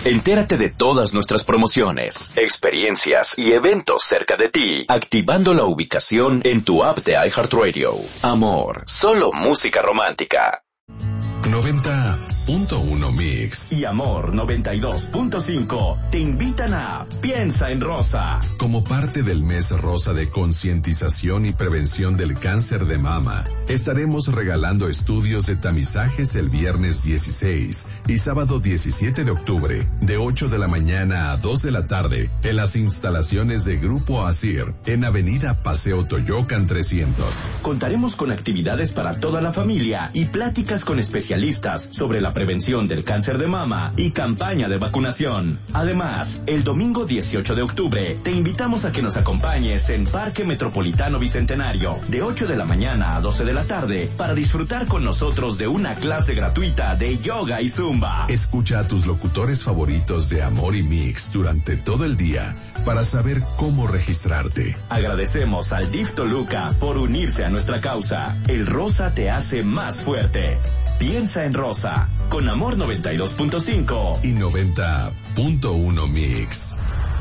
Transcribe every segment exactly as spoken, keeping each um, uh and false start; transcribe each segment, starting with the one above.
Entérate de todas nuestras promociones, experiencias y eventos cerca de ti, activando la ubicación en tu app de iHeartRadio. Amor, solo música romántica. noventa punto uno Mix y Amor noventa y dos punto cinco te invitan a Piensa en Rosa. Como parte del mes rosa de concientización y prevención del cáncer de mama, estaremos regalando estudios de tamizajes el viernes dieciséis y sábado diecisiete de octubre, de ocho de la mañana a dos de la tarde, en las instalaciones de Grupo Asir, en Avenida Paseo Toyocan trescientos. Contaremos con actividades para toda la familia y pláticas con especialistas sobre la prevención del cáncer de mama y campaña de vacunación. Además, el domingo dieciocho de octubre te invitamos a que nos acompañes en Parque Metropolitano Bicentenario de ocho de la mañana a doce de la tarde para disfrutar con nosotros de una clase gratuita de yoga y zumba. Escucha a tus locutores favoritos de Amor y Mix durante todo el día para saber cómo registrarte. Agradecemos al D I F Toluca por unirse a nuestra causa. El rosa te hace más fuerte. Piensa en Rosa, con Amor noventa y dos punto cinco y noventa punto uno Mix.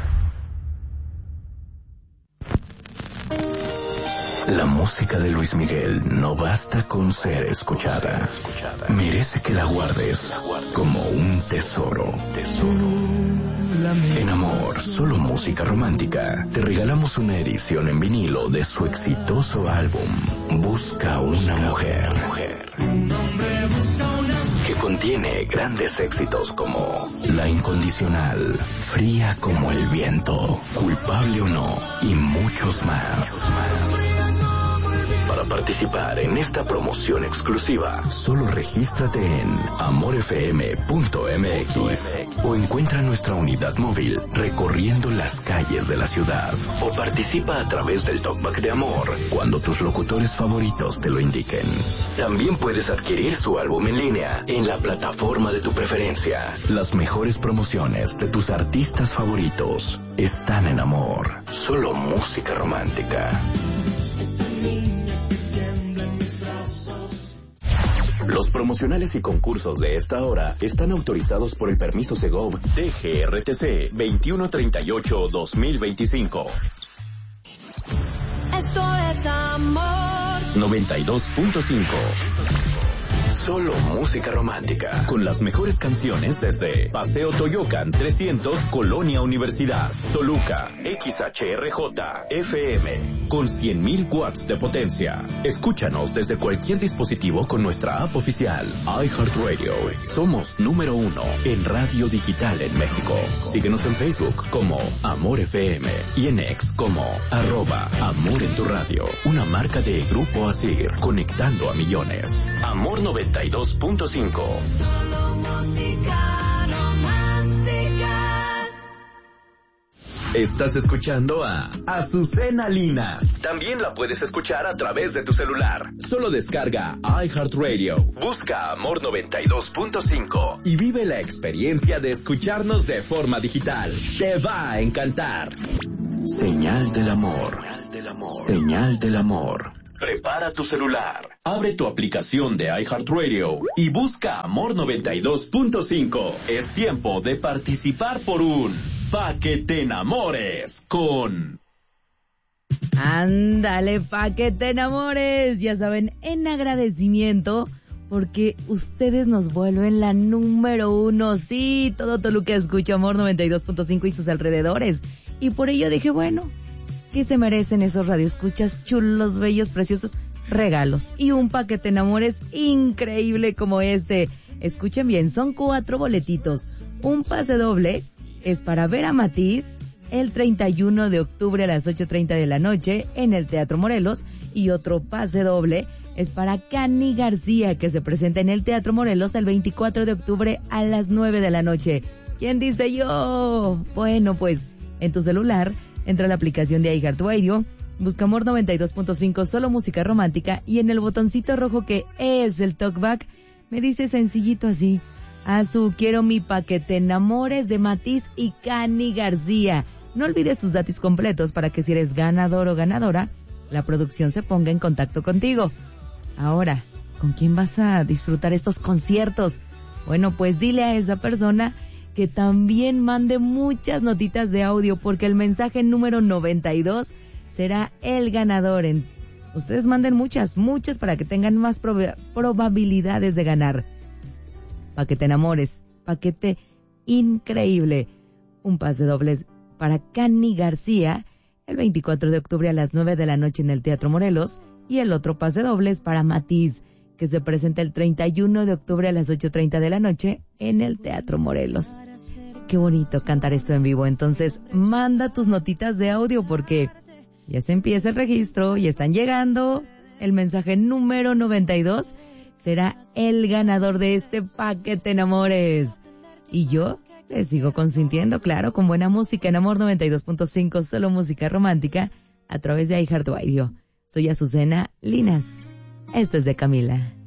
La música de Luis Miguel no basta con ser escuchada. Merece que la guardes como un tesoro. En Amor, solo música romántica, te regalamos una edición en vinilo de su exitoso álbum Busca una mujer, que contiene grandes éxitos como La Incondicional, Fría como el viento, Culpable o no y muchos más. Para participar en esta promoción exclusiva, solo regístrate en amor f m punto m x o encuentra nuestra unidad móvil recorriendo las calles de la ciudad, o participa a través del Talkback de Amor cuando tus locutores favoritos te lo indiquen. También puedes adquirir su álbum en línea en la plataforma de tu preferencia. Las mejores promociones de tus artistas favoritos están en Amor, solo música romántica. Los promocionales y concursos de esta hora están autorizados por el permiso Segov D G R T C veintiuno treinta y ocho dos mil veinticinco. Esto es Amor noventa y dos punto cinco. Solo música romántica, con las mejores canciones desde Paseo Toyocan trescientos, Colonia Universidad, Toluca, X H R J F M, con cien mil watts de potencia. Escúchanos desde cualquier dispositivo con nuestra app oficial, iHeartRadio. Somos número uno en radio digital en México. Síguenos en Facebook como Amor F M y en X como arroba Amor en tu radio. Una marca de Grupo Asir, conectando a millones. Amor noventa y dos punto cinco. Solo música romántica. Estás escuchando a Azucena Linas. También la puedes escuchar a través de tu celular. Solo descarga iHeartRadio, busca Amor noventa y dos punto cinco y vive la experiencia de escucharnos de forma digital. Te va a encantar. Señal del amor. Señal del amor. Prepara tu celular, abre tu aplicación de iHeartRadio y busca Amor noventa y dos punto cinco. Es tiempo de participar por un Pa' que te enamores con... Ándale, pa' que te enamores. Ya saben, en agradecimiento porque ustedes nos vuelven la número uno. Sí, todo Toluca escucha Amor noventa y dos punto cinco y sus alrededores. Y por ello dije, bueno, ¿qué se merecen esos radioescuchas chulos, bellos, preciosos? Regalos. Y un pa' que te enamores increíble como este. Escuchen bien, son cuatro boletitos. Un pase doble es para ver a Matiz el treinta y uno de octubre a las ocho treinta de la noche en el Teatro Morelos, y otro pase doble es para Cani García, que se presenta en el Teatro Morelos el veinticuatro de octubre a las nueve de la noche. ¿Quién dice yo? Bueno, pues en tu celular entra a la aplicación de iHeartRadio, busca Amor noventa y dos punto cinco, solo música romántica, y en el botoncito rojo que es el talkback me dice sencillito así: Azu, quiero mi pa' que te enamores de Matiz y Cani García. No olvides tus datos completos para que si eres ganador o ganadora, la producción se ponga en contacto contigo. Ahora, ¿con quién vas a disfrutar estos conciertos? Bueno, pues dile a esa persona que también mande muchas notitas de audio, porque el mensaje número noventa y dos será el ganador. En, ustedes manden muchas, muchas para que tengan más prob- probabilidades de ganar. Pa' que te enamores, paquete increíble. Un pase dobles para Cani García el veinticuatro de octubre a las nueve de la noche en el Teatro Morelos, y el otro pase dobles para Matiz, que se presenta el treinta y uno de octubre a las ocho treinta de la noche en el Teatro Morelos. Qué bonito cantar esto en vivo. Entonces, manda tus notitas de audio porque ya se empieza el registro y están llegando. El mensaje número noventa y dos será el ganador de este paquete enamores. Y yo les sigo consintiendo, claro, con buena música en Amor noventa y dos punto cinco, solo música romántica, a través de iHeartRadio. Soy Azucena Linas. Esto es de Camila.